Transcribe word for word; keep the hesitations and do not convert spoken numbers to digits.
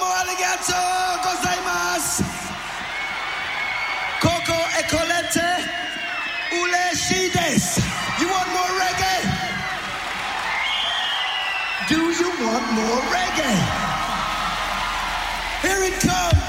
Domo arigato gozaimasu. Koko ekolete uleshides. You want more reggae? Do you want more reggae? Here it comes.